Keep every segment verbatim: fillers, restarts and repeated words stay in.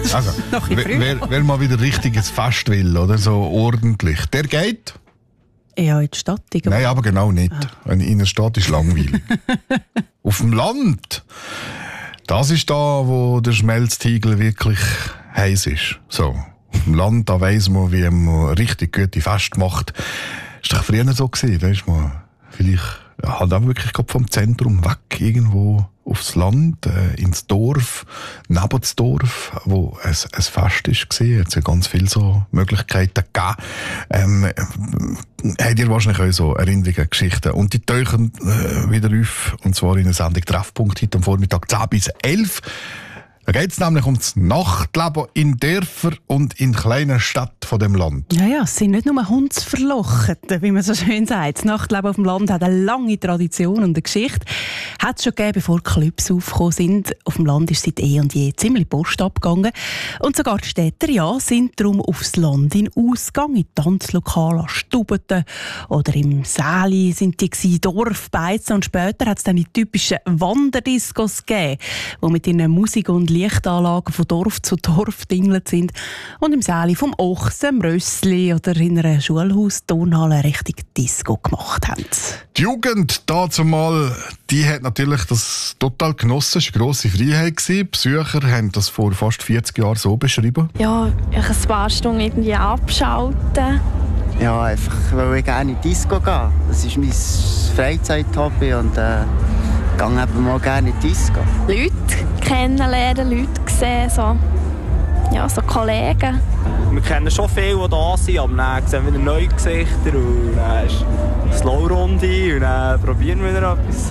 Also, wer, wer, wer mal wieder richtiges Fest will, oder so ordentlich, der geht. Ja, in die Stadt. Irgendwo. Nein, aber genau nicht. Ah. In der Stadt ist langweilig. Auf dem Land, das ist da, wo der Schmelztiegel wirklich heiß ist. So, auf dem Land, da weiss man, wie man richtig gute Feste macht. Ist doch früher so gewesen, weisst man. Vielleicht ja, halt auch wirklich vom Zentrum weg, irgendwo aufs Land, äh, ins Dorf, neben das Dorf, wo ein, ein Fest war. Es hat ganz viele so Möglichkeiten gegeben. Ähm, habt ihr wahrscheinlich auch so Erinnerungen, Geschichten. Und die tauchen äh, wieder auf, und zwar in der Sendung Treffpunkt heute am Vormittag zehn bis elf. Da geht es nämlich um das Nachtleben in Dörfern und in kleinen Städten von dem Land. Ja, ja, es sind nicht nur Hundsverlochete, wie man so schön sagt. Das Nachtleben auf dem Land hat eine lange Tradition und eine Geschichte. Hat es schon gegeben, bevor Clubs aufgekommen sind. Auf dem Land ist seit eh und je ziemlich Post abgegangen. Und sogar die Städter ja, sind darum aufs Land in Ausgang, in Tanzlokale, an Stubeten oder im Säli sind die gewesen, Dorfbeizen. Und später hat es dann die typischen Wanderdiscos gegeben, die mit ihren Musik und Lichtanlagen von Dorf zu Dorf dingelt sind und im Säli vom Ochsen, im Rössli oder in einer Schulhaus-Turnhalle richtig Disco gemacht haben. Die Jugend dazumal, die hat natürlich das total genossen. Es war eine grosse Freiheit. Die Besucher haben das vor fast vierzig Jahren so beschrieben. Ja, ich ein paar Stunden irgendwie abschalten. Ja, einfach weil ich gerne in die Disco gehe. Das ist mein Freizeit-Hobby und äh, ich gehe eben mal gerne in die Disco. Leute kennenlernen, Leute sehen, so, ja, so Kollegen. Wir kennen schon viele, die da sind, aber dann sehen wir wieder neue Gesichter und dann ist eine Slow-Runde und dann probieren wir wieder etwas.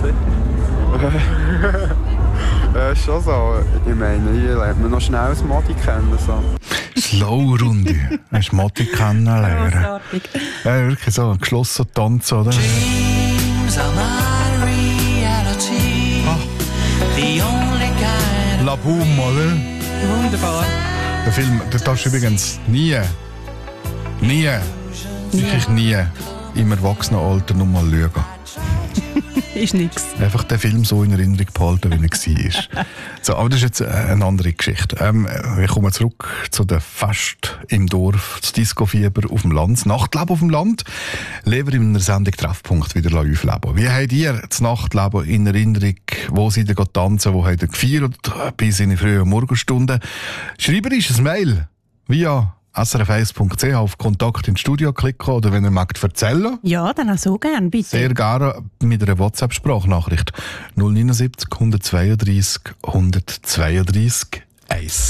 Ja, ist schon so. Ich meine, hier lernt man noch schnell das Modi kennen. So. Slow-Runde. Hast du Modi kennenlernen? Grossartig. Ja, wirklich so ein geschlossener Tanz, oder? Dreams are my reality. Ah. The only kind. La Boom, oder? Wunderbar. Der Film, das darfst du übrigens nie, nie, wirklich nie im Erwachsenenalter noch mal schauen. Ist nix. Einfach den Film so in Erinnerung behalten, wie er war. So, aber das ist jetzt eine andere Geschichte. Ähm, wir kommen zurück zu den Fest im Dorf, das Disco-Fieber auf dem Land, das Nachtleben auf dem Land. Leben in einer Sendung Treffpunkt wieder aufleben. Wie habt ihr das Nachtleben in Erinnerung? Wo seid ihr tanzen? Wo habt ihr gefeiert? Bis in die frühen Morgenstunden. Schreibt uns ein Mail via S R F eins Punkt C H auf Kontakt ins Studio klicken oder wenn ihr mögt erzählen. Ja, dann auch so gern, bitte. Sehr gerne mit einer WhatsApp-Sprachnachricht null neun sieben, eins zwei drei, eins zwei drei, eins.